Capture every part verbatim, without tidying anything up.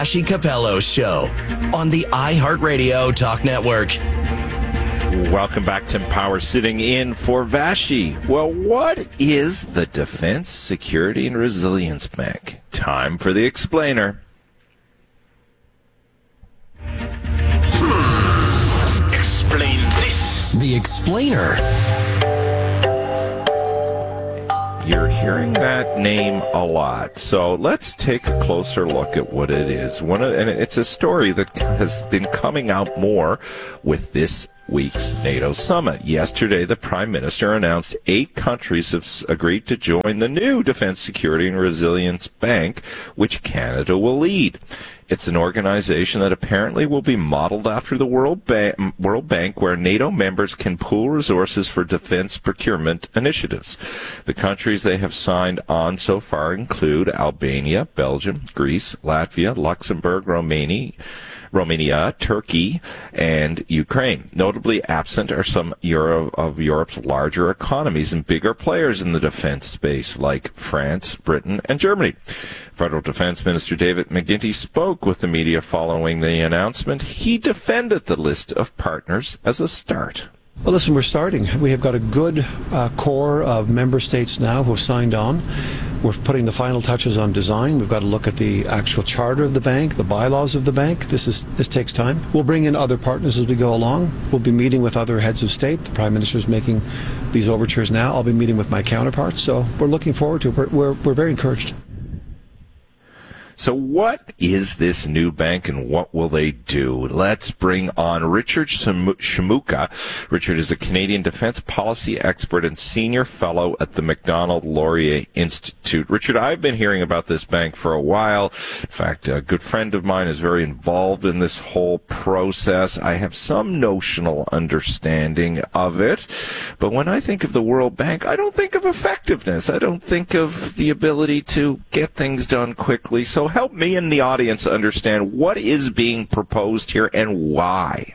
Vassy Capello Show on the iHeartRadio Talk Network. Welcome back. Tim Powers sitting in for Vassy. Well, what is the Defense, Security, and Resilience Bank? Time for the explainer. Hmm. Explain this. The explainer. You're hearing that name a lot, so let's take a closer look at what it is. One of, and it's a story that has been coming out more with this week's NATO summit. Yesterday, the Prime Minister announced eight countries have agreed to join the new Defense, Security, and Resilience Bank, which Canada will lead. It's an organization that apparently will be modeled after the World, ba- World Bank, where NATO members can pool resources for defense procurement initiatives. The countries they have signed on so far include Albania, Belgium, Greece, Latvia, Luxembourg, Romania, Romania, Turkey, and Ukraine. Notably absent are some Euro of Europe's larger economies and bigger players in the defense space, like France, Britain, and Germany. Federal Defense Minister David McGuinty spoke with the media following the announcement. He defended the list of partners as a start. Well, listen, we're starting. We have got a good uh, core of member states now who have signed on. We're putting the final touches on design. We've got to look at the actual charter of the bank, the bylaws of the bank. This is this takes time. We'll bring in other partners as we go along. We'll be meeting with other heads of state. The Prime Minister is making these overtures now. I'll be meeting with my counterparts. So we're looking forward to it. We're, we're, we're very encouraged. So what is this new bank and what will they do? Let's bring on Richard Shimooka. Richard is a Canadian defense policy expert and senior fellow at the Macdonald Laurier Institute. Richard, I've been hearing about this bank for a while. In fact, a good friend of mine is very involved in this whole process. I have some notional understanding of it. But when I think of the World Bank, I don't think of effectiveness. I don't think of the ability to get things done quickly. So help me and the audience understand what is being proposed here and why.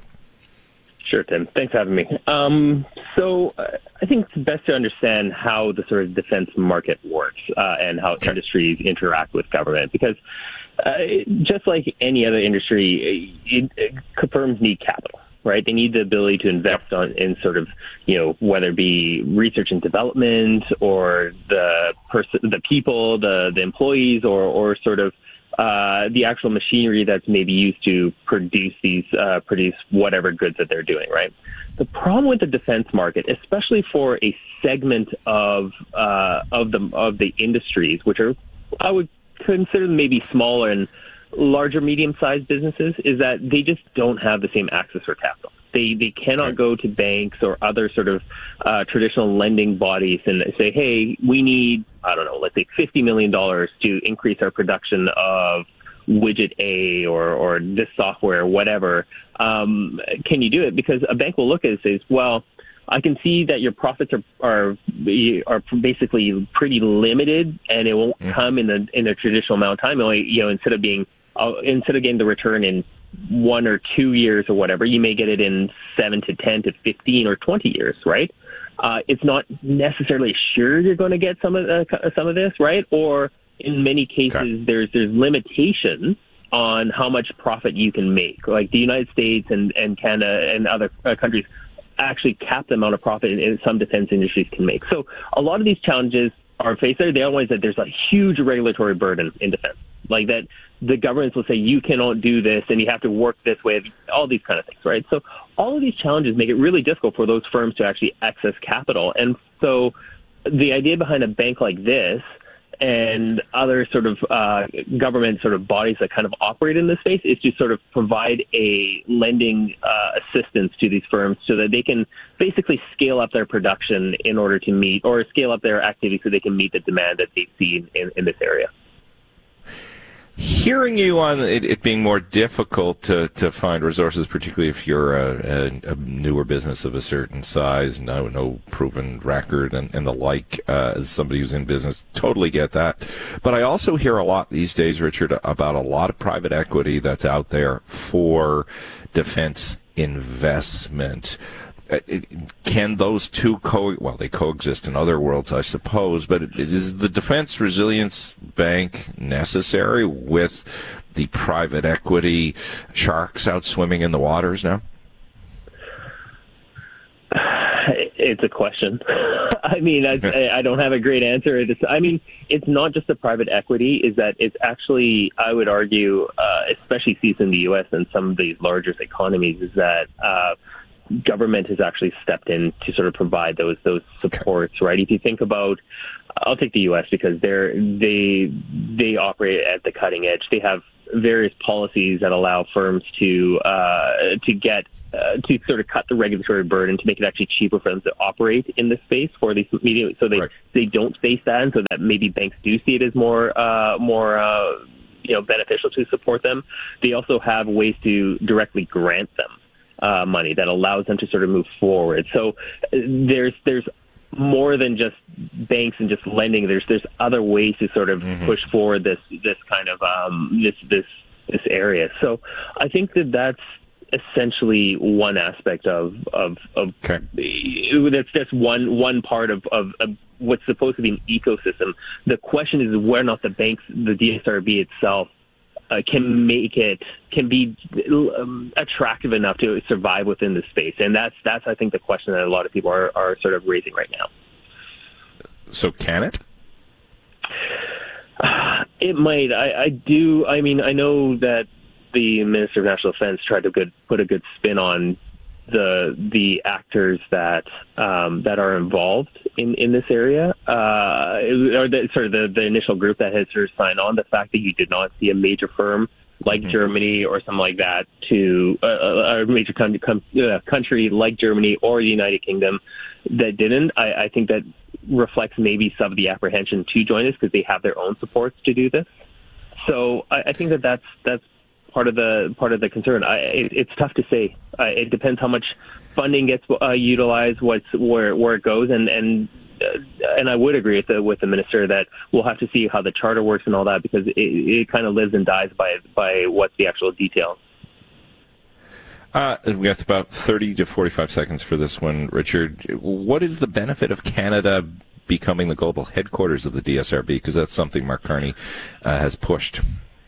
Sure, Tim. Thanks for having me. Um, so uh, I think it's best to understand how the sort of defense market works uh, and how okay. industries interact with government, because uh, just like any other industry, it, it, firms need capital. Right, they need the ability to invest on in sort of, you know, whether it be research and development or the person, the people, the the employees, or or sort of uh, the actual machinery that's maybe used to produce these uh, produce whatever goods that they're doing. Right. The problem with the defense market, especially for a segment of uh, of the of the industries, which are, I would consider them maybe smaller and larger, medium-sized businesses, is that they just don't have the same access for capital. They they cannot go to banks or other sort of uh, traditional lending bodies and say, hey, we need, I don't know, let's say fifty million dollars to increase our production of widget A or, or this software or whatever. Um, can you do it? Because a bank will look at it and say, well, I can see that your profits are are are basically pretty limited, and it won't mm-hmm. come in the in the traditional amount of time. Only, you know, instead of being uh, instead of getting the return in one or two years or whatever, you may get it in seven to ten to fifteen or twenty years, right? Uh, it's not necessarily sure you're going to get some of uh, some of this, right? Or in many cases, okay. there's there's limitations on how much profit you can make. Like the United States and and Canada and other uh, countries actually cap the amount of profit in some defense industries can make. So a lot of these challenges are faced there. They always that there's a huge regulatory burden in defense, like that the governments will say you cannot do this and you have to work this way, all these kind of things, right? So all of these challenges make it really difficult for those firms to actually access capital. And so the idea behind a bank like this and other sort of uh, government sort of bodies that kind of operate in this space is to sort of provide a lending uh, assistance to these firms so that they can basically scale up their production in order to meet, or scale up their activity so they can meet the demand that they see in, in, in this area. Hearing you on it, it being more difficult to, to find resources, particularly if you're a, a, a newer business of a certain size, no no proven record and, and the like, uh, as somebody who's in business, totally get that. But I also hear a lot these days, Richard, about a lot of private equity that's out there for defense investment. uh, it, can those two co well they coexist in other worlds, I suppose, but it, it is the Defense Resilience Bank necessary with the private equity sharks out swimming in the waters now? It's a question. I mean, I, I don't have a great answer. It's, I mean, it's not just the private equity. Is that it's actually, I would argue, uh, especially sees in the U S and some of these largest economies, is that uh, government has actually stepped in to sort of provide those those supports. Right? If you think about, I'll take the U S because they're they they operate at the cutting edge. They have various policies that allow firms to uh, to get. Uh, to sort of cut the regulatory burden to make it actually cheaper for them to operate in this space for these medium, so they right. they don't face that, and so that maybe banks do see it as more uh, more uh, you know beneficial to support them. They also have ways to directly grant them uh, money that allows them to sort of move forward. So uh, there's there's more than just banks and just lending. There's there's other ways to sort of mm-hmm. push forward this this kind of um, this this this area. So I think that that's essentially one aspect of of, of okay. that's that's one one part of, of, of what's supposed to be an ecosystem. The question is whether or not the banks, the D S R B itself, uh, can make it can be um, attractive enough to survive within the space, and that's that's I think the question that a lot of people are, are sort of raising right now. So can it? It might. I, I do. I mean, I know that the Minister of National Defense tried to good, put a good spin on the the actors that um, that are involved in, in this area, uh, or the, sorry, the, the initial group that has sort of signed on. The fact that you did not see a major firm like mm-hmm. Germany or something like that to uh, a major country, uh, country like Germany or the United Kingdom that didn't, I, I think that reflects maybe some of the apprehension to join us because they have their own supports to do this. So I, I think that that's that's. part of the part of the concern. I, it, it's tough to say. Uh, it depends how much funding gets uh, utilized, what's where where it goes, and and uh, and I would agree with the with the minister that we'll have to see how the charter works and all that because it, it kind of lives and dies by by what's the actual details. Uh, we have about thirty to forty-five seconds for this one, Richard. What is the benefit of Canada becoming the global headquarters of the D S R B? Because that's something Mark Carney uh, has pushed.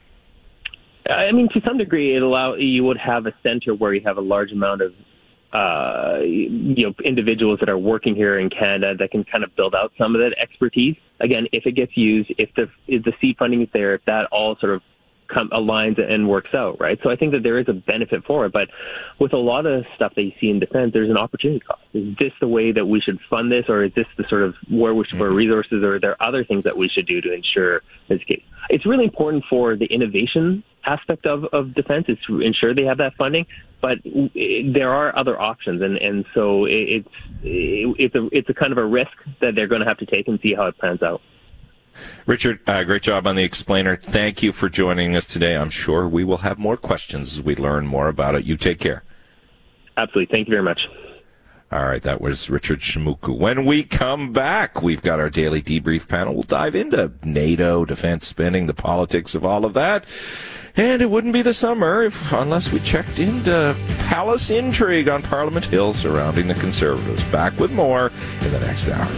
I mean, to some degree, it allow you would have a center where you have a large amount of uh, you know individuals that are working here in Canada that can kind of build out some of that expertise. Again, if it gets used, if the if the seed funding is there, if that all sort of come, aligns and works out, right? So I think that there is a benefit for it. But with a lot of stuff that you see in defense, there's an opportunity cost. Is this the way that we should fund this, or is this the sort of where we should put resources, or are there other things that we should do to ensure this case? It's really important for the innovation aspect of, of defense is to ensure they have that funding, but it, there are other options, and, and so it, it's it, it's a it's a kind of a risk that they're going to have to take and see how it pans out. Richard, uh, great job on the explainer. Thank you for joining us today. I'm sure we will have more questions as we learn more about it. You take care. Absolutely. Thank you very much. All right, that was Richard Shimoku. When we come back, we've got our daily debrief panel. We'll dive into NATO, defense spending, the politics of all of that. And it wouldn't be the summer if, unless we checked into palace intrigue on Parliament Hill surrounding the Conservatives. Back with more in the next hour.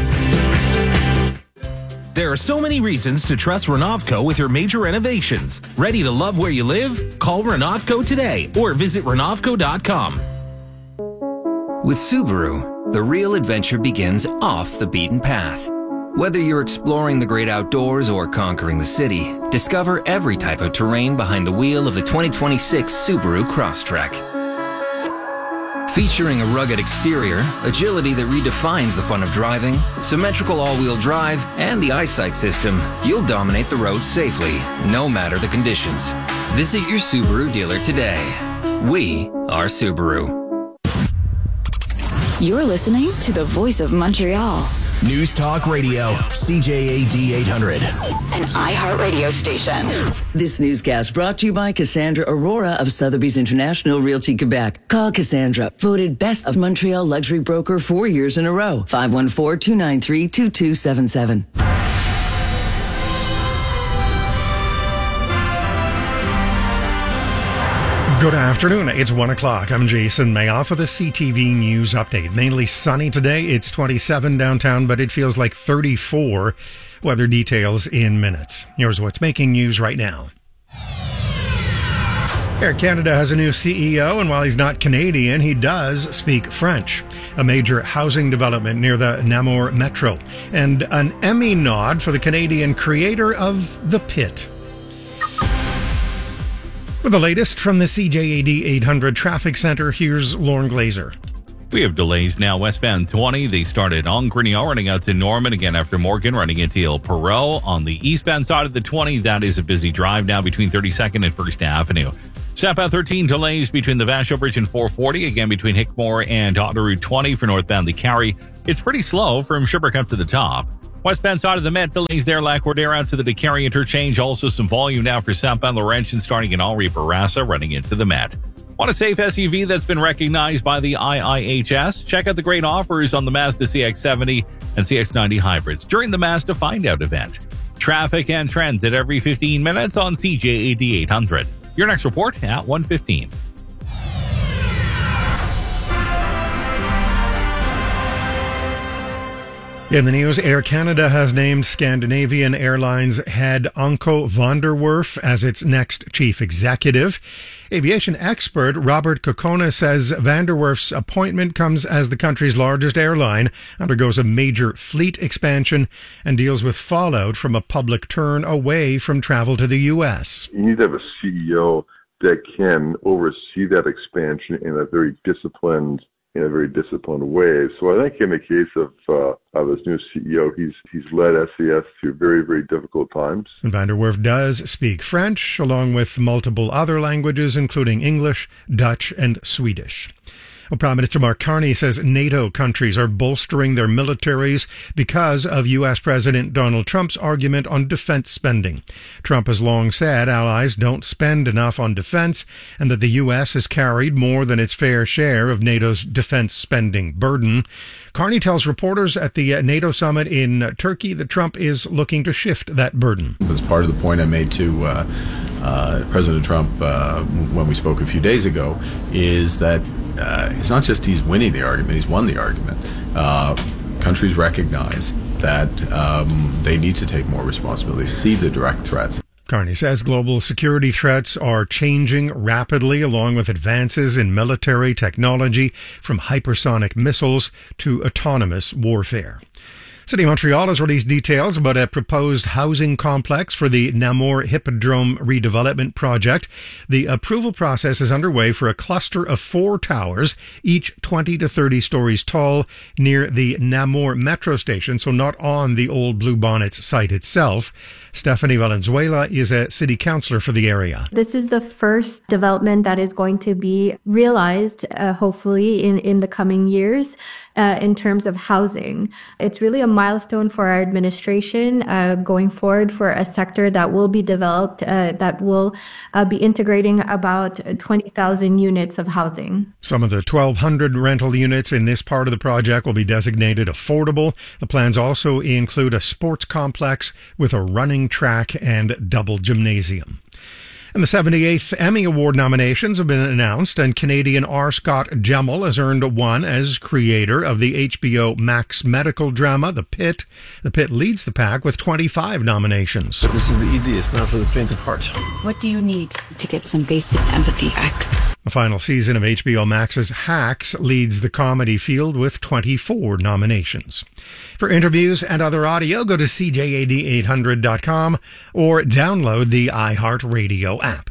There are so many reasons to trust Renovco with your major renovations. Ready to love where you live? Call Renovco today or visit Renovco dot com. With Subaru, the real adventure begins off the beaten path. Whether you're exploring the great outdoors or conquering the city, discover every type of terrain behind the wheel of the twenty twenty-six Subaru Crosstrek. Featuring a rugged exterior, agility that redefines the fun of driving, symmetrical all-wheel drive, and the eyesight system, you'll dominate the road safely, no matter the conditions. Visit your Subaru dealer today. We are Subaru. You're listening to the Voice of Montreal. News Talk Radio, C J A D eight hundred. An iHeart radio station. This newscast brought to you by Cassandra Aurora of Sotheby's International Realty Quebec. Call Cassandra, voted Best of Montreal Luxury Broker four years in a row. five one four, two nine three, two two seven seven. Good afternoon. It's one o'clock. I'm Jason Mayoff with a C T V News update. Mainly sunny today. It's twenty-seven downtown, but it feels like thirty-four. Weather details in minutes. Here's what's making news right now. Air Canada has a new C E O, and while he's not Canadian, he does speak French. A major housing development near the Namur Metro. And an Emmy nod for the Canadian creator of The Pit. With the latest from the C J A D eight hundred Traffic Center, here's Lauren Glazer. We have delays now westbound twenty. They started on Grignard running out to Norman again after Morgan running into Il Perot. On the eastbound side of the twenty, that is a busy drive now between thirty-second and First Avenue. Southbound thirteen delays between the Vashon Bridge and four forty, again between Hickmore and Route twenty for northbound the Carry. It's pretty slow from Sherbrooke up to the top. Westbound side of the Met, delays there, Lac-Wardair out to the DeCarry interchange. Also some volume now for southbound Laurentian starting in Henri Bourassa running into the Met. Want a safe S U V that's been recognized by the I I H S? Check out the great offers on the Mazda C X seventy and C X ninety hybrids during the Mazda Find Out event. Traffic and trends at every fifteen minutes on C J A D eight hundred. Your next report at one fifteen. In the news, Air Canada has named Scandinavian Airlines head Anko van der Werf as its next chief executive. Aviation expert Robert Kokona says van der Werf's appointment comes as the country's largest airline undergoes a major fleet expansion and deals with fallout from a public turn away from travel to the U S. You need to have a C E O that can oversee that expansion in a very disciplined in a very disciplined way. So I think in the case of uh, of this new C E O, he's he's led S A S through very, very difficult times. And van der Werf does speak French, along with multiple other languages, including English, Dutch, and Swedish. Well, Prime Minister Mark Carney says NATO countries are bolstering their militaries because of U S President Donald Trump's argument on defense spending. Trump has long said allies don't spend enough on defense and that the U S has carried more than its fair share of NATO's defense spending burden. Carney tells reporters at the NATO summit in Turkey that Trump is looking to shift that burden. As part of the point I made to uh, uh, President Trump uh, when we spoke a few days ago is that Uh, it's not just he's winning the argument, he's won the argument. Uh, countries recognize that um, they need to take more responsibility, see the direct threats. Carney says global security threats are changing rapidly, along with advances in military technology from hypersonic missiles to autonomous warfare. City of Montreal has released details about a proposed housing complex for the Namur Hippodrome redevelopment project. The approval process is underway for a cluster of four towers, each twenty to thirty stories tall, near the Namur metro station, so not on the old Bluebonnets site itself. Stephanie Valenzuela is a city councillor for the area. This is the first development that is going to be realized, uh, hopefully, in, in the coming years. Uh, in terms of housing. It's really a milestone for our administration uh, going forward for a sector that will be developed, uh, that will uh, be integrating about twenty thousand units of housing. Some of the twelve hundred rental units in this part of the project will be designated affordable. The plans also include a sports complex with a running track and double gymnasium. And the seventy-eighth Emmy Award nominations have been announced, and Canadian R. Scott Gemmell has earned one as creator of the H B O Max medical drama, The Pit. The Pit leads the pack with twenty-five nominations. This is the E D, it's not for the faint of heart. What do you need to get some basic empathy back? The final season of H B O Max's Hacks leads the comedy field with twenty-four nominations. For interviews and other audio, go to C J A D eight hundred dot com or download the iHeartRadio app.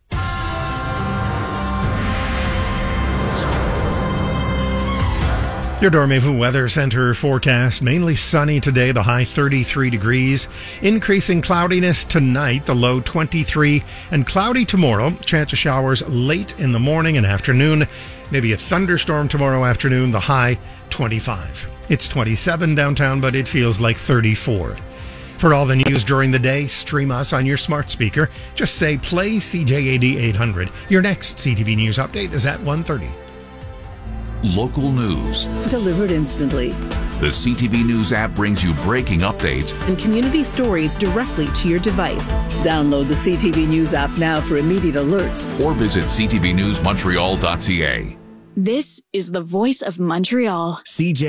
Your Dormevu Weather Center forecast, mainly sunny today, the high thirty-three degrees. Increasing cloudiness tonight, the low twenty-three. And cloudy tomorrow, chance of showers late in the morning and afternoon. Maybe a thunderstorm tomorrow afternoon, the high twenty-five. It's twenty-seven downtown, but it feels like thirty-four. For all the news during the day, stream us on your smart speaker. Just say, play C J A D eight hundred. Your next C T V News update is at one thirty. local news. Delivered instantly. The C T V News app brings you breaking updates and community stories directly to your device. Download the C T V News app now for immediate alerts. Or visit c t v news montreal dot c a. This is the voice of Montreal. C J